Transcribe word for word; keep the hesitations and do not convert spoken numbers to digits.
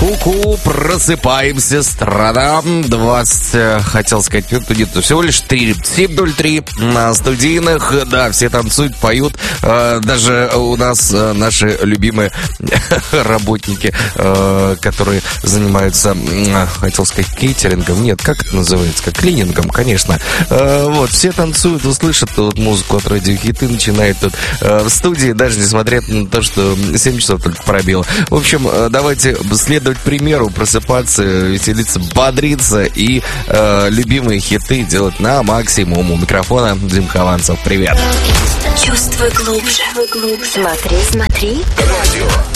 Ку-ку, просыпаемся, страна. двадцать, хотел сказать, нет, нет, всего лишь три. семь ноль три на студийных. Да, все танцуют, поют. Даже у нас наши любимые работники, которые занимаются, хотел сказать, кейтерингом. Нет, как это называется? Как клинингом, конечно. Вот, все танцуют, услышат вот музыку от радиохиты, начинают тут в студии, даже несмотря на то, что семь часов только пробило. В общем, давайте следовать примеру, просыпаться, веселиться, бодриться и э, любимые хиты делать на максимум. У микрофона Дим Хованцев. Привет. Чувствуй глубже. Смотри, смотри. Радио